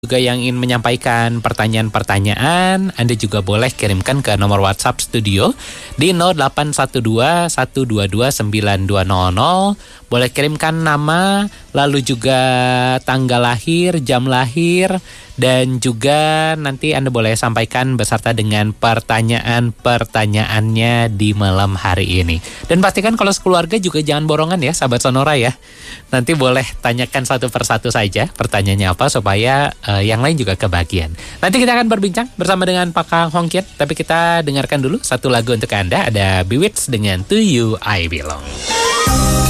juga yang ingin menyampaikan pertanyaan-pertanyaan, Anda juga boleh kirimkan ke nomor WhatsApp studio di 0812-122-9200. Boleh kirimkan nama, lalu juga tanggal lahir, jam lahir, dan juga nanti Anda boleh sampaikan beserta dengan pertanyaan-pertanyaannya di malam hari ini. Dan pastikan kalau sekeluarga juga jangan borongan ya, sahabat Sonora ya. Nanti boleh tanyakan satu persatu saja pertanyaannya apa supaya yang lain juga kebagian. Nanti kita akan berbincang bersama dengan Pak Kang Hongkiat, tapi kita dengarkan dulu satu lagu untuk Anda. Ada Bewitched dengan To You I Belong.